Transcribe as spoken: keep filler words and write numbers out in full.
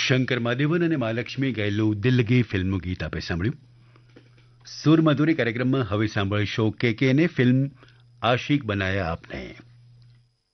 શંકર મહાદેવન અને મહાલક્ષ્મી ગયેલું દિલ્લગી ફિલ્મનું ગીત આપે સાંભળ્યું. સુરમધુરી કાર્યક્રમમાં હવે સાંભળીશું કેકેને ફિલ્મ આશિક બનાયા આપને.